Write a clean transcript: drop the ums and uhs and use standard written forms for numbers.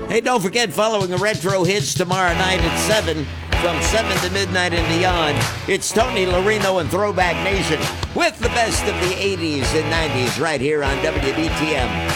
Hey, don't forget, following the Retro Hits tomorrow night at 7, from 7 to midnight and beyond, it's Tony Larino and Throwback Nation with the best of the 80s and 90s right here on WBTM.